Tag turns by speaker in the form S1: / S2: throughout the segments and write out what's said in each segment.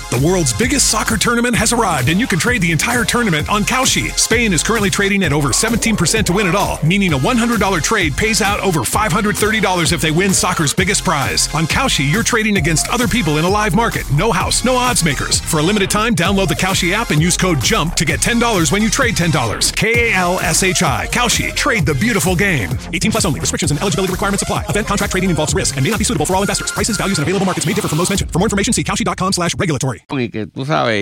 S1: The world's biggest soccer tournament has arrived, and you can trade the entire tournament on Kalshi. Spain is currently trading at over 17% to win it all, meaning a $100 trade pays out over $530 if they win soccer's biggest prize. On Kalshi, you're trading against other people in a live market. No house, no odds makers. For a limited time, download the Kalshi app and use code JUMP to get $10 when you trade $10. Kalshi. Kalshi. Trade the beautiful game. 18 plus only. Restrictions and eligibility requirements apply. Event contract trading involves risk and may not be suitable for all investors. Prices, values, and available markets may differ from those mentioned. For more information, see kalshi.com/regulatory.
S2: Y que tú sabes,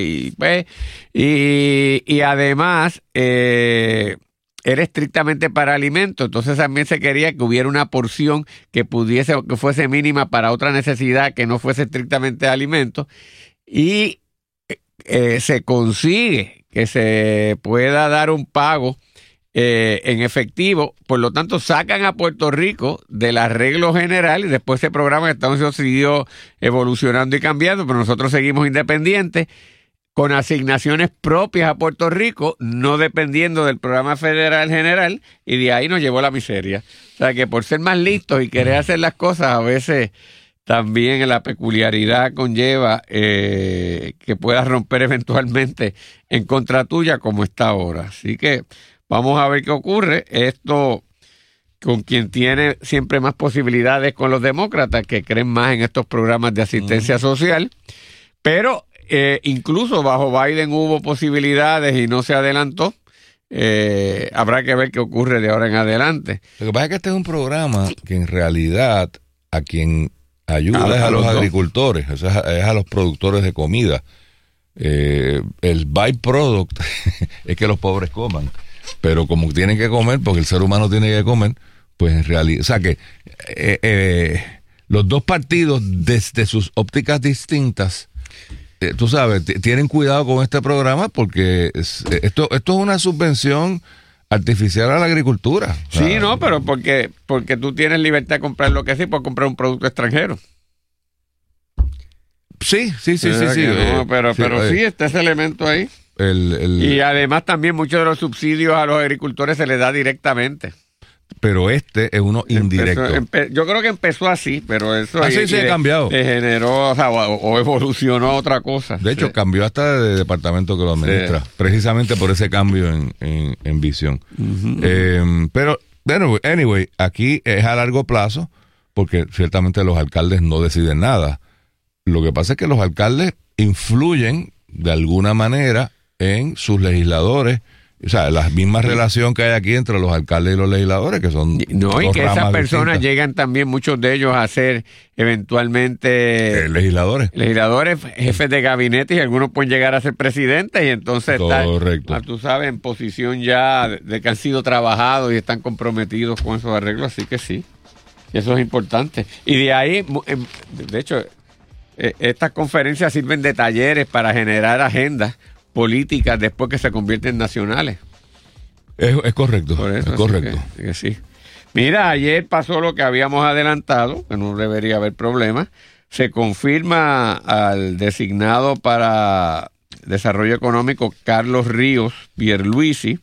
S2: y además era estrictamente para alimentos, entonces también se quería que hubiera una porción que fuese mínima para otra necesidad que no fuese estrictamente de alimentos, y se consigue que se pueda dar un pago en efectivo. Por lo tanto, sacan a Puerto Rico del arreglo general y después ese programa de Estados Unidos siguió evolucionando y cambiando, pero nosotros seguimos independientes con asignaciones propias a Puerto Rico, no dependiendo del programa federal general, y de ahí nos llevó la miseria. O sea que por ser más listos y querer hacer las cosas, a veces también la peculiaridad conlleva que puedas romper eventualmente en contra tuya, como está ahora. Así que vamos a ver qué ocurre. Esto con quien tiene siempre más posibilidades con los demócratas, que creen más en estos programas de asistencia social. Pero incluso bajo Biden hubo posibilidades y no se adelantó. Habrá que ver qué ocurre de ahora en adelante.
S3: Lo que pasa es que este es un programa que en realidad a quien ayuda es a los agricultores, o sea, es a los productores de comida. El byproduct es que los pobres coman. Pero como tienen que comer, porque el ser humano tiene que comer, pues en realidad, o sea que los dos partidos desde sus ópticas distintas, tú sabes, tienen cuidado con este programa, porque esto es una subvención artificial a la agricultura.
S2: Sí, no, pero porque tú tienes libertad de comprar lo que sí, por comprar un producto extranjero.
S3: Sí.
S2: No, pero sí está ese elemento ahí. Y además también muchos de los subsidios a los agricultores se les da directamente.
S3: Pero este es uno indirecto.
S2: Yo creo que empezó así, pero eso
S3: así se ha cambiado.
S2: Generó, o evolucionó a otra cosa.
S3: De hecho, cambió hasta de departamento que lo administra, precisamente por ese cambio en visión. Uh-huh. Pero, bueno, anyway, aquí es a largo plazo, porque ciertamente los alcaldes no deciden nada. Lo que pasa es que los alcaldes influyen de alguna manera en sus legisladores. O sea, la misma relación que hay aquí entre los alcaldes y los legisladores, que son
S2: no, y que esas personas llegan también, muchos de ellos, a ser eventualmente
S3: legisladores,
S2: jefes de gabinete, y algunos pueden llegar a ser presidentes, y entonces
S3: están,
S2: tú sabes, en posición ya de que han sido trabajados y están comprometidos con esos arreglos. Así que sí, eso es importante. Y de ahí, de hecho, estas conferencias sirven de talleres para generar agendas políticas después que se convierten en nacionales.
S3: Es correcto.
S2: Por eso,
S3: es correcto.
S2: Que sí. Mira, ayer pasó lo que habíamos adelantado, que no debería haber problema. Se confirma al designado para Desarrollo Económico, Carlos Ríos Pierluisi,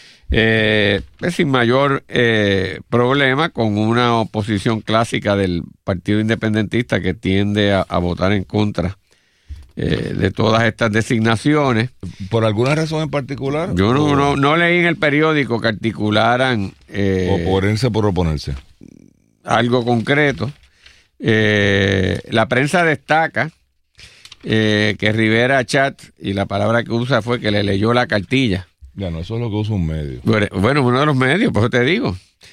S2: sin mayor problema, con una oposición clásica del Partido Independentista que tiende a votar en contra de todas estas designaciones.
S3: ¿Por alguna razón en particular?
S2: Yo no leí en el periódico que articularan
S3: oponerse por oponerse
S2: algo concreto. La prensa destaca que Rivera Chat, y la palabra que usa fue que le leyó la cartilla.
S3: Ya, no, eso es lo que usa un medio.
S2: Bueno, uno de los medios, por eso te digo.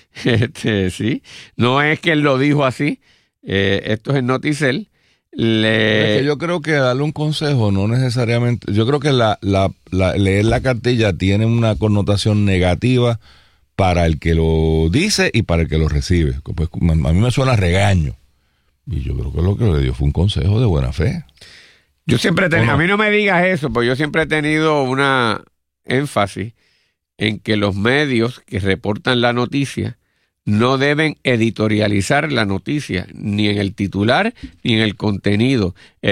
S2: Sí, no es que él lo dijo así. Esto es el Noticel.
S3: Es que yo creo que darle un consejo no necesariamente. Yo creo que leer la cartilla tiene una connotación negativa para el que lo dice y para el que lo recibe. Pues, a mí me suena regaño. Y yo creo que lo que le dio fue un consejo de buena fe.
S2: Yo siempre a mí no me digas eso, porque yo siempre he tenido una énfasis en que los medios que reportan la noticia no deben editorializar la noticia, ni en el titular, ni en el contenido.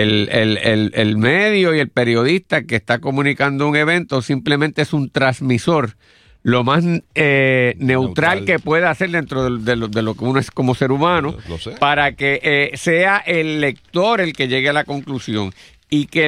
S2: El medio y el periodista que está comunicando un evento simplemente es un transmisor, lo más neutral que pueda hacer dentro de lo que uno es como ser humano, para que sea el lector el que llegue a la conclusión, y que